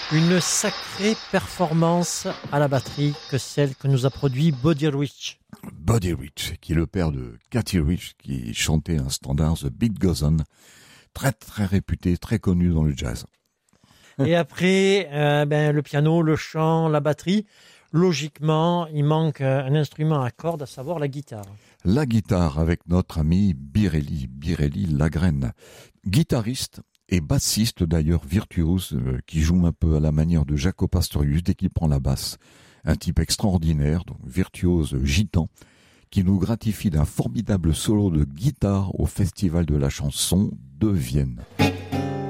Une sacrée performance à la batterie que celle que nous a produit Buddy Rich. Buddy Rich, qui est le père de Cathy Rich, qui chantait un standard, The Beat Goes On, très très réputé, très connu dans le jazz. Et après, le piano, le chant, la batterie, logiquement, il manque un instrument à cordes, à savoir la guitare. La guitare avec notre ami Birelli Lagrène, guitariste et bassiste d'ailleurs virtuose, qui joue un peu à la manière de Jaco Pastorius dès qu'il prend la basse. Un type extraordinaire, donc virtuose gitan, qui nous gratifie d'un formidable solo de guitare au Festival de la chanson de Vienne.